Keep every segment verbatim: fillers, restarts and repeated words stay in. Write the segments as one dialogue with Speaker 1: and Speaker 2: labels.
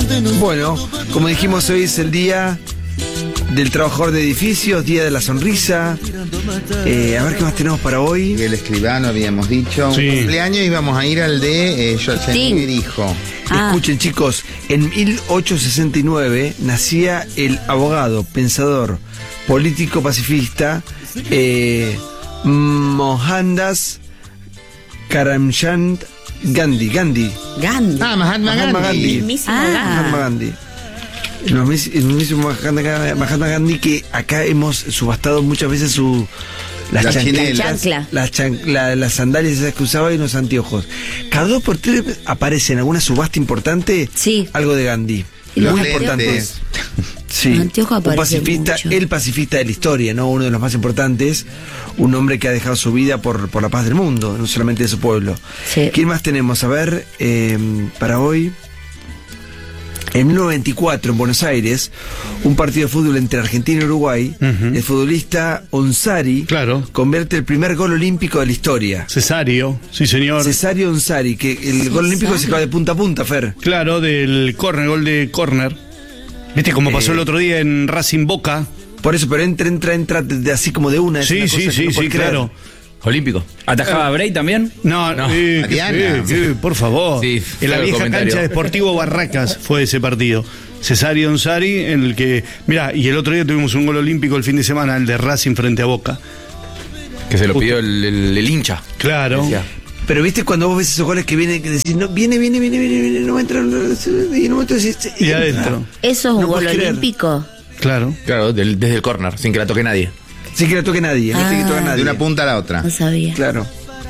Speaker 1: Bueno, como dijimos, hoy es el día del trabajador de edificios, día de la sonrisa. Eh, a ver qué más tenemos para hoy.
Speaker 2: El escribano, habíamos dicho.
Speaker 3: Sí.
Speaker 2: Un cumpleaños íbamos a ir al de eh, Schwarzenegger, hijo.
Speaker 1: Ah. Escuchen, chicos, en mil ochocientos sesenta y nueve nacía el abogado, pensador, político pacifista eh, Mohandas Karamchand Gandhi. Gandhi.
Speaker 4: Gandhi.
Speaker 2: Ah, Mahatma Gandhi.
Speaker 1: Mahatma Gandhi.
Speaker 4: El mismísimo
Speaker 1: Ah.
Speaker 4: Gandhi.
Speaker 1: Mahatma Gandhi. El mismísimo- el mismísimo Mahatma Mahatma Gandhi, que acá hemos subastado muchas veces su las
Speaker 2: Las
Speaker 1: chanclas,
Speaker 2: chinelas.
Speaker 4: Chancla.
Speaker 1: las, chan- la- las sandalias esas que usaba y unos anteojos. Cada dos por tres aparece en alguna subasta importante
Speaker 4: Sí.
Speaker 1: algo de Gandhi.
Speaker 4: Y
Speaker 1: Muy
Speaker 4: los
Speaker 1: importante.
Speaker 2: lentes.
Speaker 1: Sí.
Speaker 4: Los anteojos
Speaker 1: Un
Speaker 4: aparecen
Speaker 1: pacifista,
Speaker 4: mucho.
Speaker 1: el pacifista de la historia, ¿no? Uno de los más importantes, un hombre que ha dejado su vida por, por la paz del mundo, no solamente de su pueblo.
Speaker 4: Sí.
Speaker 1: ¿Quién más tenemos? A ver, eh, para hoy. En mil novecientos noventa y cuatro, en Buenos Aires, un partido de fútbol entre Argentina y Uruguay,
Speaker 3: Ujú.
Speaker 1: el futbolista Onsari
Speaker 3: Claro.
Speaker 1: convierte el primer gol olímpico de la historia.
Speaker 3: Cesario, sí señor.
Speaker 1: Cesario Onsari, que el gol olímpico se acaba de punta a punta, Fer.
Speaker 3: Claro, del córner, gol de córner. ¿Viste cómo pasó
Speaker 1: Eh.
Speaker 3: el otro día en Racing Boca?
Speaker 1: Por eso, pero entra, entra, entra de- así como de una. es
Speaker 3: Sí,
Speaker 1: una
Speaker 3: sí,
Speaker 1: cosa que
Speaker 3: sí,
Speaker 1: no
Speaker 3: sí,
Speaker 1: puedes creer.
Speaker 3: claro.
Speaker 5: Olímpico. ¿Atajaba a Bray también?
Speaker 3: No,
Speaker 5: No.
Speaker 3: eh, qué
Speaker 2: Mariana.
Speaker 3: feo, qué- por favor.
Speaker 5: Sí,
Speaker 3: en
Speaker 5: feo
Speaker 3: la
Speaker 5: el
Speaker 3: vieja
Speaker 5: comentario.
Speaker 3: cancha de Sportivo Barracas fue ese partido. Cesario Onsari, en el que. Mirá, y el otro día tuvimos un gol olímpico el fin de semana, el de Racing frente a Boca.
Speaker 5: Que se lo pidió el, el- el hincha.
Speaker 3: Claro.
Speaker 5: Decía.
Speaker 1: Pero viste cuando vos ves esos goles que vienen, que decís, no, viene, viene, viene, viene, viene, no entra, no, y en un momento decís,
Speaker 3: Y adentro.
Speaker 4: ¿Eso es un
Speaker 1: No
Speaker 4: gol
Speaker 1: puedes creer.
Speaker 4: olímpico?
Speaker 3: Claro.
Speaker 5: Claro, del- desde el córner, sin que la toque nadie.
Speaker 1: sin que le toque nadie, no tiene que tocar
Speaker 4: Ah.
Speaker 1: nadie.
Speaker 2: De una punta a la otra.
Speaker 4: No sabía.
Speaker 1: Claro.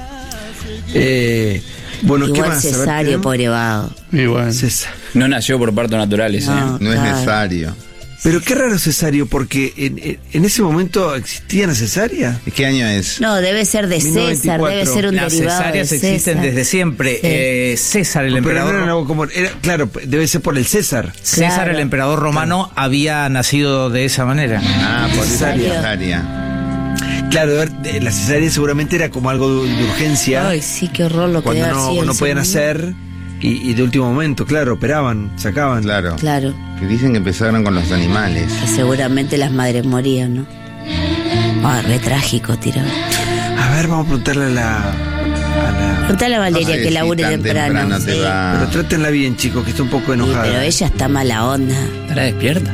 Speaker 1: Eh, bueno, ¿qué
Speaker 4: Igual
Speaker 1: más? A ver,
Speaker 4: Cesario,
Speaker 1: tenemos-
Speaker 4: pobre vago.
Speaker 3: Y bueno.
Speaker 1: César.
Speaker 5: No nació por partos naturales.
Speaker 4: No.
Speaker 5: ¿eh?
Speaker 2: No es
Speaker 4: Claro.
Speaker 2: necesario.
Speaker 1: Pero qué raro Cesario, porque en, en- en ese momento existía la cesárea.
Speaker 2: ¿Qué año es?
Speaker 4: No, debe ser de
Speaker 1: mil
Speaker 4: César,
Speaker 1: novecientos noventa y cuatro.
Speaker 4: debe ser un
Speaker 6: Las
Speaker 4: derivado de
Speaker 6: cesáreas
Speaker 4: César.
Speaker 6: existen desde siempre.
Speaker 4: Sí.
Speaker 6: Eh, César, el
Speaker 1: Pero no
Speaker 6: emperador,
Speaker 1: era algo como, era, claro, debe ser por el César.
Speaker 6: César,
Speaker 4: Claro.
Speaker 6: el emperador romano, había nacido de esa manera.
Speaker 2: Ah, por esa
Speaker 4: Cesárea.
Speaker 2: cesárea.
Speaker 1: Claro, a ver, de- la cesárea seguramente era como algo de, de urgencia.
Speaker 4: Ay, sí, qué horror lo que
Speaker 1: cuando
Speaker 4: debe haber
Speaker 1: no,
Speaker 4: sido
Speaker 1: no
Speaker 4: ese
Speaker 1: podían
Speaker 4: momento.
Speaker 1: hacer y, y de último momento, claro, operaban, sacaban.
Speaker 2: Claro.
Speaker 4: Claro,
Speaker 2: Que dicen que empezaron con los animales.
Speaker 4: que seguramente las madres morían, ¿no? Ay, re trágico, tirado.
Speaker 1: A ver, vamos a preguntarle a la... A la
Speaker 4: Contale a Valeria
Speaker 2: No sé
Speaker 4: que
Speaker 2: si
Speaker 4: labure
Speaker 2: tan
Speaker 4: temprano.
Speaker 2: te
Speaker 4: sí.
Speaker 2: va.
Speaker 1: pero trátenla bien, chicos, que está un poco
Speaker 4: Sí,
Speaker 1: enojada.
Speaker 4: pero ella está mala onda.
Speaker 5: ¿Estará despierta?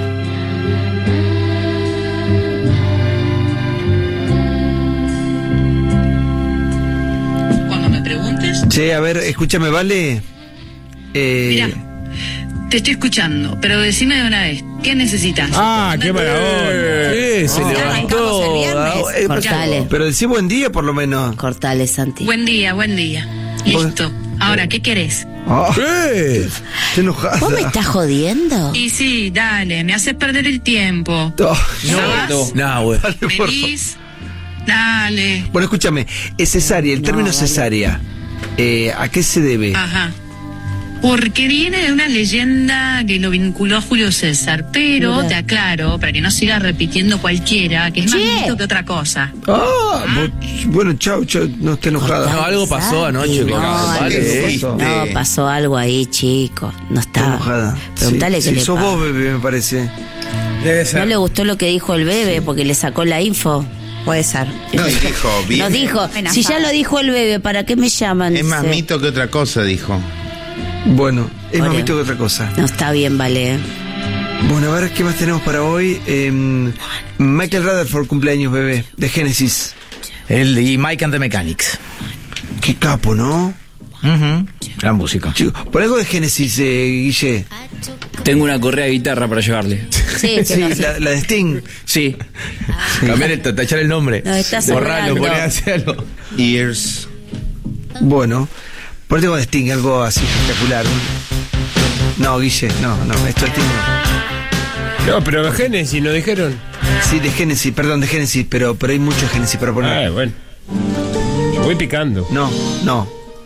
Speaker 7: Cuando me preguntes,
Speaker 1: Che, a ver, escúchame, ¿vale? Eh,
Speaker 7: mira, te estoy escuchando, pero decime de una vez, ¿qué necesitas?
Speaker 8: Ah, qué mala onda. Sí, se
Speaker 4: Ya arrancamos el viernes.
Speaker 1: eh,
Speaker 4: Cortale,
Speaker 1: pero decí buen día por lo menos.
Speaker 4: cortale, Santi.
Speaker 7: Buen día, buen día. Listo. Ahora, ¿qué querés?
Speaker 1: Oh,
Speaker 8: ¿Qué?
Speaker 1: estoy enojada.
Speaker 4: ¿Vos me estás jodiendo?
Speaker 7: Y sí, dale, me haces perder el tiempo.
Speaker 1: Oh,
Speaker 7: ¿Sabes?
Speaker 8: No, güey.
Speaker 1: dale, por favor.
Speaker 7: Venís, dale.
Speaker 1: Bueno, escúchame, es cesárea, el
Speaker 4: No,
Speaker 1: término
Speaker 4: vale.
Speaker 1: cesárea, eh, ¿a qué se debe?
Speaker 7: Ajá. Porque viene de una leyenda que lo vinculó a Julio César, pero
Speaker 4: Mira.
Speaker 7: te aclaro, para que no sigas repitiendo cualquiera, que es más
Speaker 4: Che.
Speaker 7: mito que otra cosa.
Speaker 1: Ah, bo- bueno, chau, chau, no esté enojada.
Speaker 8: No, algo pasó
Speaker 4: Santi,
Speaker 8: anoche con
Speaker 4: no,
Speaker 8: Vale,
Speaker 4: algo-
Speaker 2: ¿viste?
Speaker 4: no, pasó algo ahí, chico. No
Speaker 1: Está
Speaker 4: estaba.
Speaker 1: enojada.
Speaker 4: Preguntale
Speaker 1: sí,
Speaker 4: qué
Speaker 1: sí,
Speaker 4: le
Speaker 1: sos
Speaker 4: pasa.
Speaker 1: vos, bebé, me parece.
Speaker 8: Debe
Speaker 4: No
Speaker 8: ser.
Speaker 4: le gustó lo que dijo el bebé porque le sacó la info. Puede ser.
Speaker 2: No, y dijo, bien.
Speaker 4: Nos dijo, si ya lo dijo el bebé, ¿para qué me llaman?
Speaker 2: Es más
Speaker 4: Dice.
Speaker 2: mito que otra cosa, dijo.
Speaker 1: Bueno, es más
Speaker 4: Oreo.
Speaker 1: mito que otra cosa.
Speaker 4: No está bien, vale.
Speaker 1: Bueno, a ver qué más tenemos para hoy. Eh, Michael Rutherford, cumpleaños, bebé, de Genesis.
Speaker 6: El, y Mike and the Mechanics.
Speaker 1: Qué capo, ¿no?
Speaker 6: Ujú. Gran música.
Speaker 1: Chico, por algo de Genesis, eh, Guille.
Speaker 5: Tengo una correa de guitarra para llevarle.
Speaker 4: Sí, que
Speaker 1: Sí,
Speaker 4: no sé.
Speaker 1: la, la de Sting.
Speaker 5: Sí. Cambiar el, tachar el nombre.
Speaker 4: Nos estás
Speaker 5: Borrarlo,
Speaker 4: hablando.
Speaker 5: poner así algo.
Speaker 2: Ears.
Speaker 1: Bueno, ponete con Sting, algo así espectacular. No, Guille, no, no, esto es Sting no.
Speaker 8: No, pero Génesis, ¿no dijeron?
Speaker 1: Sí, de Genesis, perdón, de Genesis, pero, pero hay mucho Genesis para poner.
Speaker 8: Ah, bueno. Yo voy picando.
Speaker 1: No, no.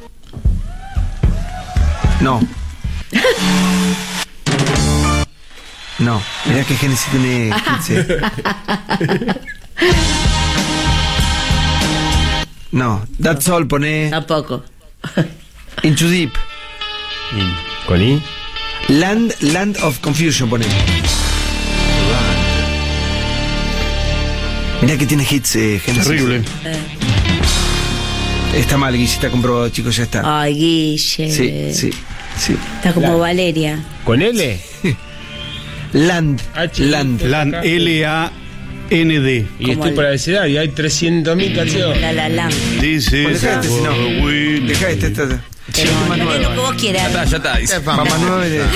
Speaker 1: No. No, mirá que Genesis tiene quince. No, That's All pone
Speaker 4: Tampoco.
Speaker 1: In Too Deep.
Speaker 8: ¿Y ¿Con I?
Speaker 1: Land, Land of Confusion, ponele. Mirá que tiene hits, eh, Genesis.
Speaker 3: Terrible.
Speaker 1: Está mal, Guille, está comprobado, chicos, ya está.
Speaker 4: Ay, Guille.
Speaker 1: Sí, sí, sí.
Speaker 4: Está como
Speaker 8: Land.
Speaker 4: Valeria.
Speaker 8: ¿Con L?
Speaker 1: Land,
Speaker 8: H.
Speaker 1: Land.
Speaker 3: Land, L A N D.
Speaker 8: Y estoy
Speaker 4: el-
Speaker 8: por decir, y hay trescientas mil canciones.
Speaker 4: La La Land.
Speaker 3: This is
Speaker 1: Dejá este, si no.
Speaker 3: what we do.
Speaker 1: Dejá este, este, este.
Speaker 4: Pero
Speaker 1: más
Speaker 4: ponle
Speaker 1: nueva.
Speaker 4: lo que vos
Speaker 5: Ya
Speaker 4: quieras.
Speaker 5: está, ya está. dice.
Speaker 1: Mamá nueve de...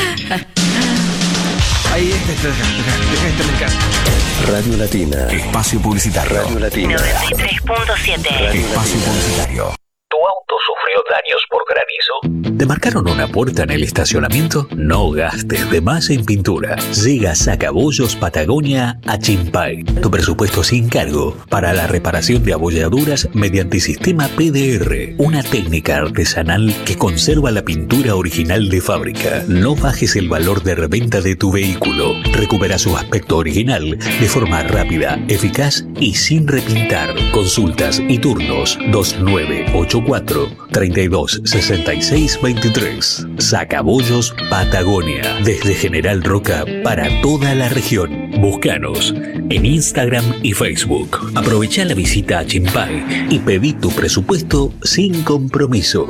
Speaker 1: Ahí, este, este, dejá, dejá, dejá este, me encanta.
Speaker 9: Radio Latina. Espacio publicitario. Radio Latina.
Speaker 4: noventa y tres punto siete.
Speaker 9: Espacio publicitario. ¿Tu auto sufrió daños por granizo? ¿Te marcaron una puerta en el estacionamiento? No gastes de más en pintura. Llega Sacabollos Patagonia a Chimpay. Tu presupuesto sin cargo para la reparación de abolladuras mediante sistema P D R. Una técnica artesanal que conserva la pintura original de fábrica. No bajes el valor de reventa de tu vehículo. Recupera su aspecto original de forma rápida, eficaz y sin repintar. Consultas y turnos dos nueve ocho cuatro, tres dos seis seis dos tres. Sacabollos Patagonia. Desde General Roca para toda la región. Búscanos en Instagram y Facebook. Aprovecha la visita a Chimpay y pedí tu presupuesto sin compromiso.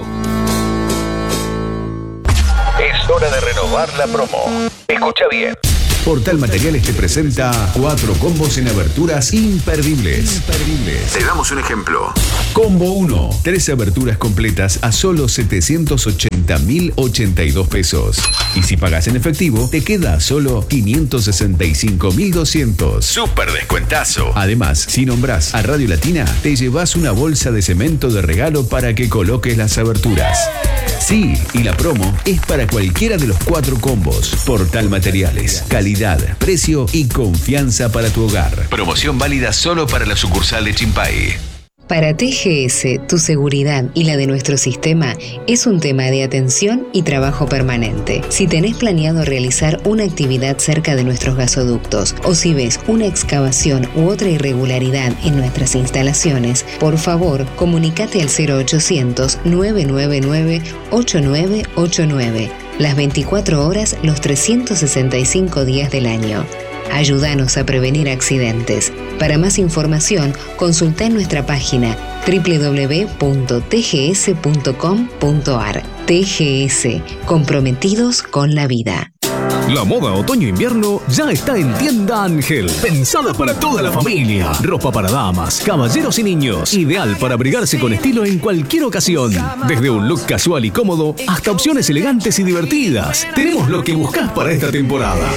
Speaker 9: Es hora de renovar la promo. Escucha bien.
Speaker 10: Portal Materiales te presenta cuatro combos en aberturas imperdibles. Imperdibles.
Speaker 9: Te damos un ejemplo.
Speaker 10: Combo uno. Tres aberturas completas a solo setecientos ochenta mil ochenta y dos pesos. Y si pagas en efectivo, te queda a solo quinientos sesenta y cinco mil doscientos.
Speaker 9: Súper descuentazo.
Speaker 10: Además, si nombras a Radio Latina, te llevas una bolsa de cemento de regalo para que coloques las aberturas. Sí, y la promo es para cualquiera de los cuatro combos. Portal Materiales. Calidad, precio y confianza para tu hogar.
Speaker 9: Promoción válida solo para la sucursal de Chimpay.
Speaker 11: Para T G S, tu seguridad y la de nuestro sistema es un tema de atención y trabajo permanente. Si tenés planeado realizar una actividad cerca de nuestros gasoductos o si ves una excavación u otra irregularidad en nuestras instalaciones, por favor, comunícate al cero ochocientos, nueve nueve nueve, ocho nueve ocho nueve. Las veinticuatro horas, los trescientos sesenta y cinco días del año. Ayúdanos a prevenir accidentes. Para más información, consulta en nuestra página doble u doble u doble u punto t g s punto com punto a r. T G S, comprometidos con la vida.
Speaker 12: La moda otoño-invierno ya está en Tienda Ángel. Pensada para toda la familia. Ropa para damas, caballeros y niños. Ideal para abrigarse con estilo en cualquier ocasión. Desde un look casual y cómodo hasta opciones elegantes y divertidas. Tenemos lo que buscas para esta temporada.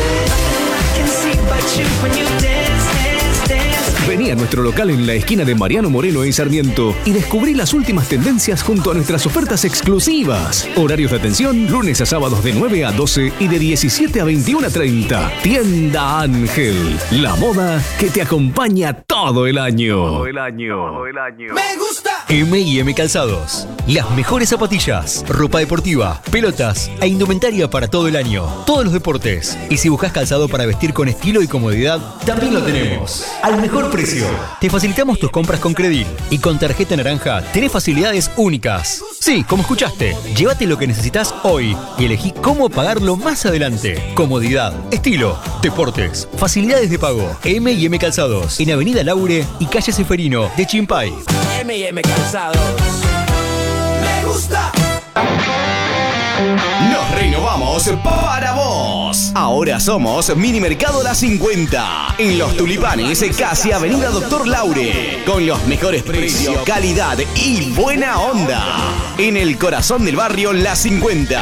Speaker 12: Vení a nuestro local en la esquina de Mariano Moreno y Sarmiento y descubrí las últimas tendencias junto a nuestras ofertas exclusivas. Horarios de atención, lunes a sábados de nueve a doce y de diecisiete a veintiuno a treinta. Tienda Ángel, la moda que te acompaña todo el año. Todo el año. Todo el año.
Speaker 13: ¡Me gusta! M y M Calzados. Las mejores zapatillas, ropa deportiva, pelotas e indumentaria para todo el año. Todos los deportes. Y si buscas calzado para vestir con estilo y comodidad, también lo tenemos. Al mejor precio. Te facilitamos tus compras con Credil. Y con tarjeta naranja tenés facilidades únicas. Sí, como escuchaste. Llévate lo que necesitas hoy y elegí cómo pagarlo más adelante. Comodidad, estilo, deportes, facilidades de pago. M y M Calzados. En Avenida Laure y Calle Seferino de Chimpay.
Speaker 14: M y M Calzados. Me gusta.
Speaker 15: Nos renovamos para vos. Ahora somos Mini Mercado La cincuenta. En Los Tulipanes, casi Avenida Doctor Laure. Con los mejores precios, calidad y buena onda. En el corazón del barrio La cincuenta.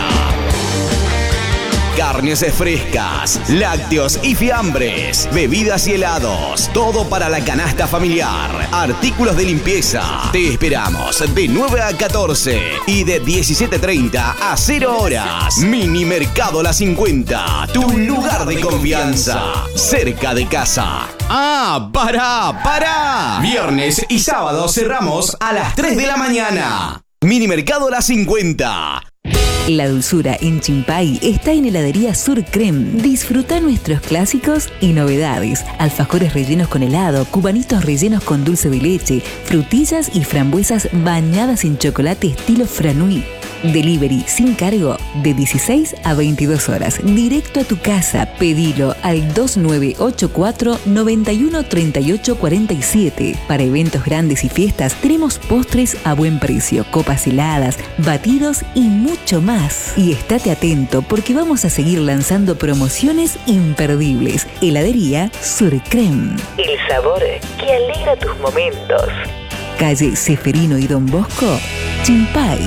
Speaker 15: Carnes frescas, lácteos y fiambres, bebidas y helados, todo para la canasta familiar, artículos de limpieza. Te esperamos de nueve a catorce y de diecisiete treinta a cero horas. Mini Mercado La cincuenta, tu lugar de confianza, cerca de casa. ¡Ah, pará, pará! Viernes y sábado cerramos a las tres de la mañana. Mini Mercado La cincuenta.
Speaker 16: La dulzura en Chimpay está en Heladería Sur Creme. Disfruta nuestros clásicos y novedades. Alfajores rellenos con helado, cubanitos rellenos con dulce de leche, frutillas y frambuesas bañadas en chocolate estilo Franui. Delivery sin cargo de dieciséis a veintidós horas. Directo a tu casa. Pedilo al dos nueve ocho cuatro, nueve uno tres ocho cuatro siete. Para eventos grandes y fiestas tenemos postres a buen precio, copas heladas, batidos y mucho más. Y estate atento porque vamos a seguir lanzando promociones imperdibles. Heladería Surcrem. El sabor que alegra tus momentos. Calle Ceferino y Don Bosco, Chimpay.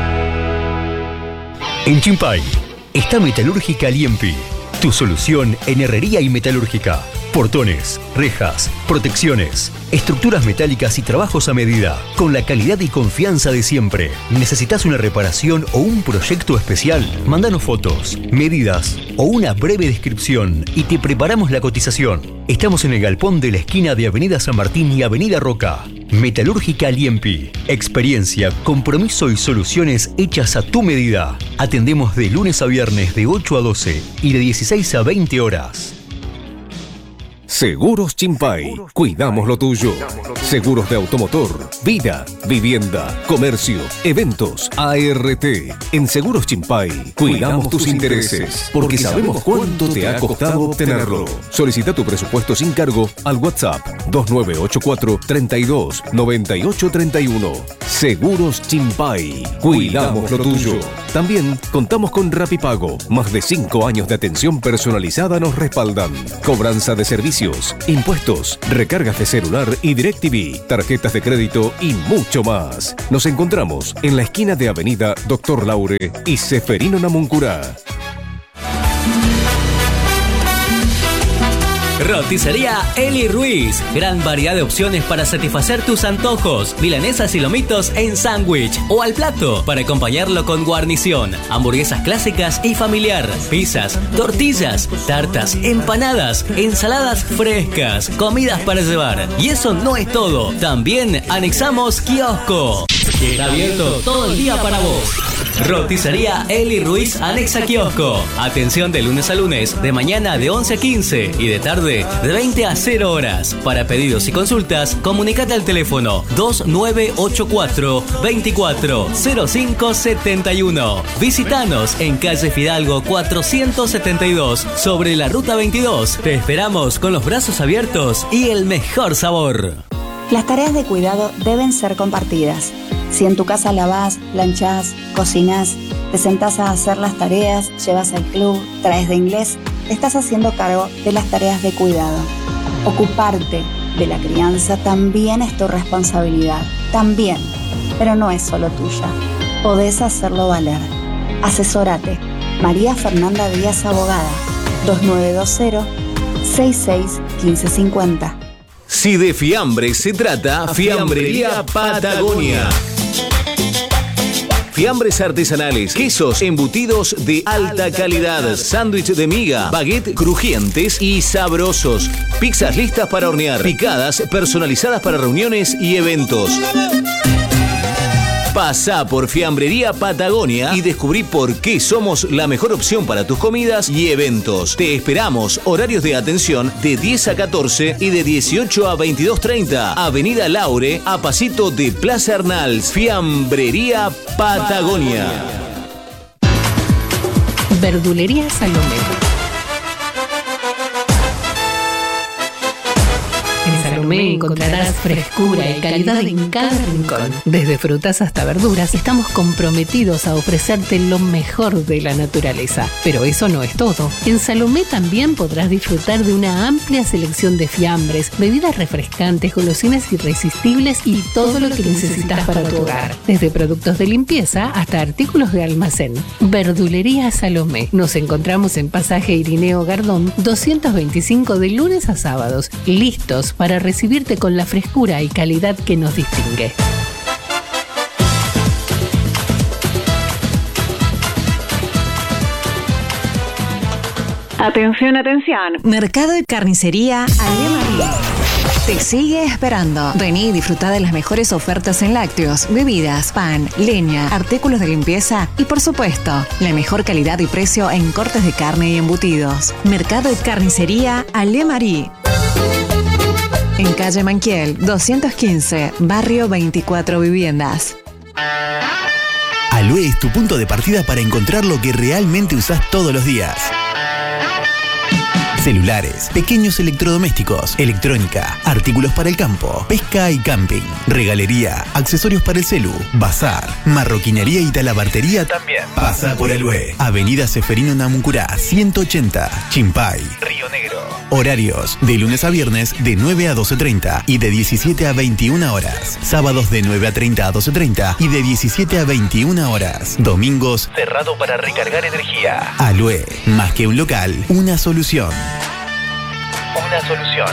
Speaker 13: En Chimpay está Metalúrgica Liempi, tu solución en herrería y metalúrgica. Portones, rejas, protecciones, estructuras metálicas y trabajos a medida, con la calidad y confianza de siempre. ¿Necesitas una reparación o un proyecto especial? Mándanos fotos, medidas o una breve descripción y te preparamos la cotización. Estamos en el galpón de la esquina de Avenida San Martín y Avenida Roca. Metalúrgica Liempi. Experiencia, compromiso y soluciones hechas a tu medida. Atendemos de lunes a viernes de ocho a doce y de dieciséis a veinte horas.
Speaker 12: Seguros Chimpay. Cuidamos lo tuyo. Seguros de automotor, vida, vivienda, comercio, eventos, A R T. En Seguros Chimpay cuidamos tus intereses porque sabemos cuánto te ha costado obtenerlo. Solicita tu presupuesto sin cargo al WhatsApp dos nueve ocho cuatro, treinta y dos, noventa y ocho treinta y uno. Seguros Chimpay. Cuidamos lo tuyo. También contamos con Rapipago. Más de cinco años de atención personalizada nos respaldan. Cobranza de servicios, impuestos, recargas de celular y DirecTV, tarjetas de crédito y mucho más. Nos encontramos en la esquina de Avenida Doctor Laure y Ceferino Namuncurá.
Speaker 17: Roticería Eli Ruiz. Gran variedad de opciones para satisfacer tus antojos. Milanesas y lomitos en sándwich o al plato para acompañarlo con guarnición. Hamburguesas clásicas y familiar. Pizzas, tortillas, tartas, empanadas, ensaladas frescas, comidas para llevar. Y eso no es todo. También anexamos kiosco. Está abierto todo el día para vos. Roticería Eli Ruiz anexa kiosco. Atención de lunes a lunes, de mañana de once a quince y de tarde de veinte a cero horas. Para pedidos y consultas, comunicate al teléfono dos nueve ocho cuatro, veinticuatro, cero cinco setenta y uno. Visítanos en calle Fidalgo cuatrocientos setenta y dos, sobre la ruta veintidós. Te esperamos con los brazos abiertos y el mejor sabor.
Speaker 18: Las tareas de cuidado deben ser compartidas. Si en tu casa lavás, planchás, cocinás, te sentás a hacer las tareas, llevas al club, traes de inglés, estás haciendo cargo de las tareas de cuidado. Ocuparte de la crianza también es tu responsabilidad. También, pero no es solo tuya. Podés hacerlo valer. Asesórate. María Fernanda Díaz, abogada. dos nueve dos cero, seis seis uno cinco cinco cero.
Speaker 15: Si de fiambre se trata, Fiambrería Patagonia. Fiambres artesanales, quesos, embutidos de alta calidad, sándwich de miga, baguette crujientes y sabrosos, pizzas listas para hornear, picadas personalizadas para reuniones y eventos. Pasá por Fiambrería Patagonia y descubrí por qué somos la mejor opción para tus comidas y eventos. Te esperamos. Horarios de atención de diez a catorce y de dieciocho a veintidós treinta. Avenida Laure, a pasito de Plaza Arnalds. Fiambrería Patagonia.
Speaker 19: Verdulería Salomé. En Salomé encontrarás frescura y calidad en cada rincón. Desde frutas hasta verduras, estamos comprometidos a ofrecerte lo mejor de la naturaleza. Pero eso no es todo. En Salomé también podrás disfrutar de una amplia selección de fiambres, bebidas refrescantes, golosinas irresistibles y todo lo que necesitas para tu hogar. Desde productos de limpieza hasta artículos de almacén. Verdulería Salomé. Nos encontramos en Pasaje Irineo Gardón, doscientos veinticinco, de lunes a sábados, listos para recibirte con la frescura y calidad que nos distingue.
Speaker 20: Atención, atención. Mercado de Carnicería Alemaría te sigue esperando. Vení y disfruta de las mejores ofertas en lácteos, bebidas, pan, leña, artículos de limpieza y, por supuesto, la mejor calidad y precio en cortes de carne y embutidos. Mercado de Carnicería Alemarí. En calle Manquiel, doscientos quince, barrio veinticuatro Viviendas.
Speaker 21: Alue es tu punto de partida para encontrar lo que realmente usás todos los días. Celulares, pequeños electrodomésticos, electrónica, artículos para el campo, pesca y camping, regalería, accesorios para el celu, bazar, marroquinería y talabartería también. Pasa por Alue. Avenida Seferino Namuncurá, ciento ochenta, Chimpay, Río Negro. Horarios, de lunes a viernes de nueve a doce treinta y de diecisiete a veintiuna horas. Sábados de nueve a treinta a doce treinta y de diecisiete a veintiuna horas. Domingos, cerrado para recargar energía. Alue, más que un local, una solución. Una solución.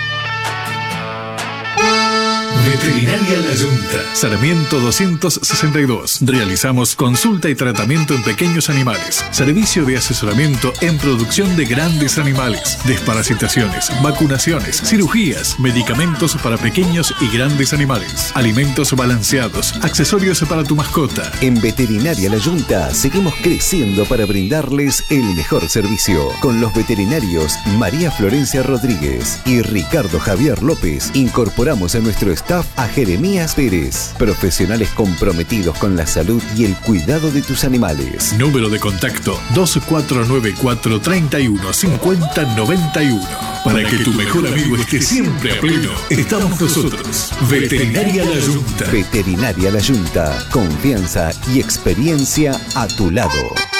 Speaker 12: Veterinaria La Yunta, Sarmiento doscientos sesenta y dos. Realizamos consulta y tratamiento en pequeños animales. Servicio de asesoramiento en producción de grandes animales. Desparasitaciones, vacunaciones, cirugías, medicamentos para pequeños y grandes animales. Alimentos balanceados, accesorios para tu mascota.
Speaker 10: En Veterinaria La Yunta seguimos creciendo para brindarles el mejor servicio. Con los veterinarios María Florencia Rodríguez y Ricardo Javier López incorporamos a nuestro staff a Jeremías Pérez, profesionales comprometidos con la salud y el cuidado de tus animales.
Speaker 12: Número de contacto dos cuatro nueve cuatro, tres uno cinco cero nueve uno. Para que tu mejor amigo esté siempre a pleno, estamos nosotros. Veterinaria La Yunta.
Speaker 10: Veterinaria La Yunta. Confianza y experiencia a tu lado.